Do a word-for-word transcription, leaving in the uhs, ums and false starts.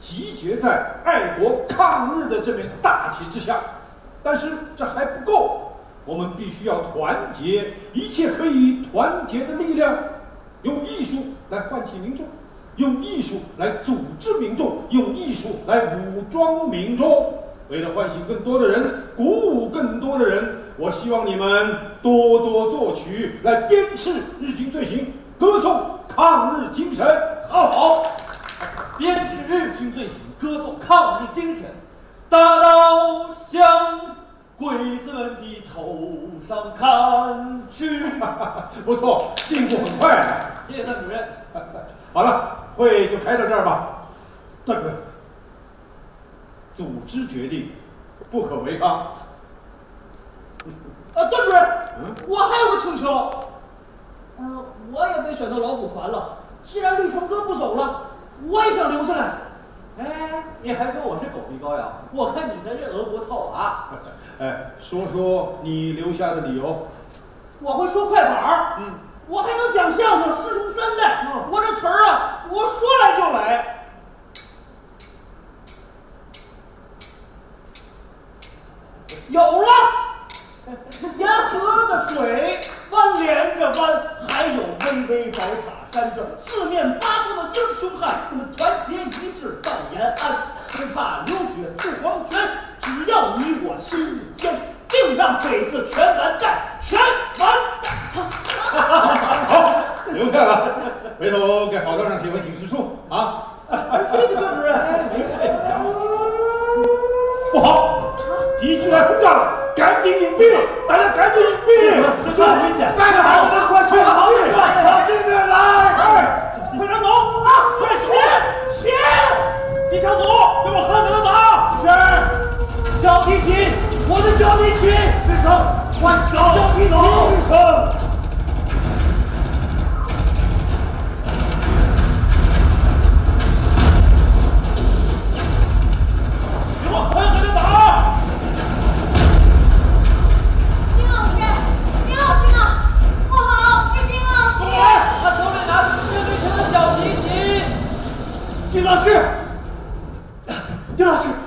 集结在爱国抗日的这面大旗之下。但是这还不够，我们必须要团结一切可以团结的力量，用艺术来唤起民众，用艺术来组织民众，用艺术来武装民众。为了唤醒更多的人，鼓舞更多的人，我希望你们多多作曲，来鞭笞日军罪行，歌颂抗日精神。好好， 鞭笞日军罪行，歌颂抗日精神。大刀向鬼子们的头上砍去。 不错，进步很快。 谢谢段主任。 好了，会就开到这儿吧。 段主任， 组织决定，不可违抗。 呃，段主任， 嗯， 我还有个请求。呃，我也被选到老虎团了。既然绿成哥不走了，我也想留下来。哎，你还说我是狗皮膏药？我看你才是俄国套娃。 哎，说说你留下的理由。 我会说快板儿， 嗯， 我还能讲相声，师承三代。 嗯， 我这词儿啊，我说来就来。有了，沿河的水弯连着弯，还有巍巍白塔山着四面八方的英雄汉，我们团结一致到延安，不怕流血吐黄泉，只要你我心一坚，定让鬼子全完蛋，全完蛋。 好，留下了，回头给好道上写份请示书啊。 谢谢段主任。 不好，敌军来轰炸了，赶紧隐蔽，大家赶紧隐蔽。 这是危险， 带着孩子们快去逃命，往这边来！ 哎，会长走啊，快起起！机枪组给我狠狠的打！是。小提琴，我的小提琴，支撑，快走！小提琴，支撑。给我狠狠的打！ 丁老师，丁老师呢？不好，是丁老师。 他手里拿着是绿成的小提琴。丁老师，丁老师。